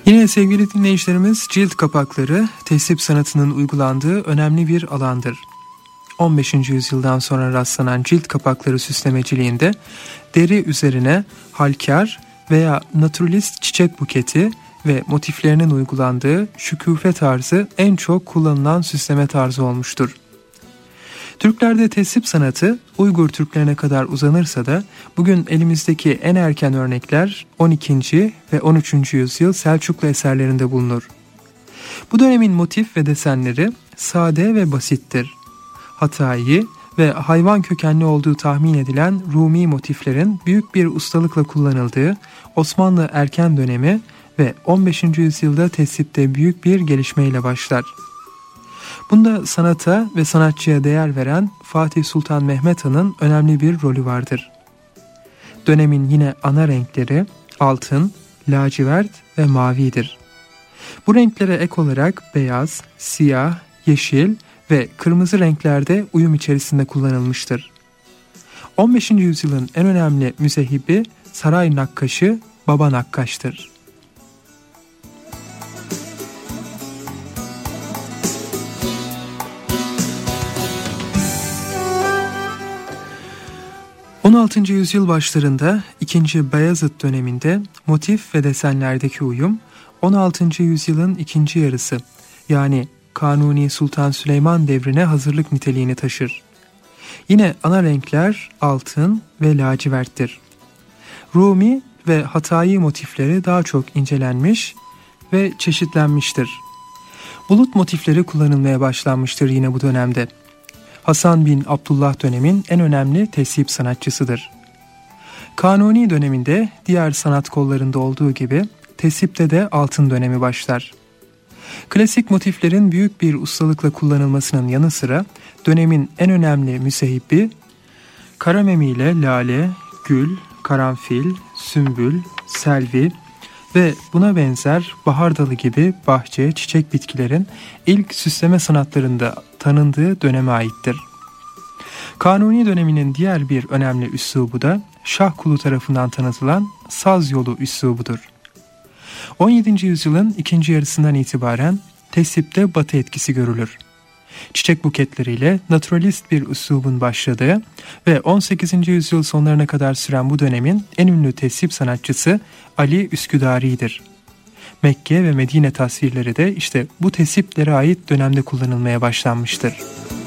Yine sevgili dinleyicilerimiz, cilt kapakları tesip sanatının uygulandığı önemli bir alandır. 15. yüzyıldan sonra rastlanan cilt kapakları süslemeciliğinde deri üzerine halkar veya naturalist çiçek buketi ve motiflerinin uygulandığı şükûfe tarzı en çok kullanılan süsleme tarzı olmuştur. Türklerde tesip sanatı Uygur Türklerine kadar uzanırsa da bugün elimizdeki en erken örnekler 12. ve 13. yüzyıl Selçuklu eserlerinde bulunur. Bu dönemin motif ve desenleri sade ve basittir. Hatayi ve hayvan kökenli olduğu tahmin edilen Rumi motiflerin büyük bir ustalıkla kullanıldığı Osmanlı erken dönemi ve 15. yüzyılda tesipte büyük bir gelişmeyle başlar. Bunda sanata ve sanatçıya değer veren Fatih Sultan Mehmet Han'ın önemli bir rolü vardır. Dönemin yine ana renkleri altın, lacivert ve mavidir. Bu renklere ek olarak beyaz, siyah, yeşil ve kırmızı renklerde uyum içerisinde kullanılmıştır. 15. yüzyılın en önemli müzehibi saray nakkaşı Baba Nakkaş'tır. ...16. yüzyıl başlarında 2. Beyazıt döneminde motif ve desenlerdeki uyum... ...16. yüzyılın ikinci yarısı... ...yani Kanuni Sultan Süleyman devrine hazırlık niteliğini taşır. Yine ana renkler altın ve laciverttir. Rumi ve Hatayi motifleri daha çok incelenmiş ve çeşitlenmiştir. Bulut motifleri kullanılmaya başlanmıştır yine bu dönemde. Hasan bin Abdullah dönemin en önemli tesip sanatçısıdır. Kanuni döneminde diğer sanat kollarında olduğu gibi tesipte de altın dönemi başlar. Klasik motiflerin büyük bir ustalıkla kullanılmasının yanı sıra dönemin en önemli müsehibbi karamemi ile lale, gül, karanfil, sümbül, selvi ve buna benzer bahar dalı gibi bahçe, çiçek bitkilerin ilk süsleme sanatlarında tanındığı döneme aittir. Kanuni döneminin diğer bir önemli üslubu da Şahkulu tarafından tanıtılan saz yolu üslubudur. 17. yüzyılın ikinci yarısından itibaren tesipte batı etkisi görülür. Çiçek buketleriyle naturalist bir üslubun başladığı ve 18. yüzyıl sonlarına kadar süren bu dönemin en ünlü tesip sanatçısı Ali Üsküdari'dir. Mekke ve Medine tasvirleri de işte bu tesiplere ait dönemde kullanılmaya başlanmıştır.